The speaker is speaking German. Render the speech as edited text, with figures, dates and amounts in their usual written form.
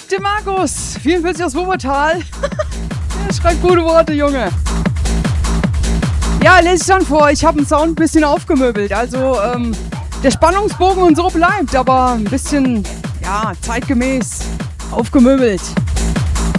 Der Markus, 44 aus Wuppertal. Der schreibt gute Worte, Junge. Ja, lese ich dann vor. Ich habe den Sound ein bisschen aufgemöbelt. Also, der Spannungsbogen und so bleibt, aber ein bisschen, ja, zeitgemäß aufgemöbelt.